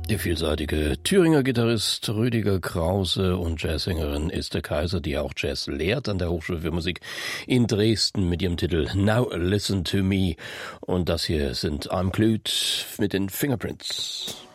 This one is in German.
Der vielseitige Thüringer Gitarrist Rüdiger Krause und Jazzsängerin Esther Kaiser, die auch Jazz lehrt an der Hochschule für Musik in Dresden mit ihrem Titel Now Listen to Me. Und das hier sind I'm Clued mit den Fingerprints.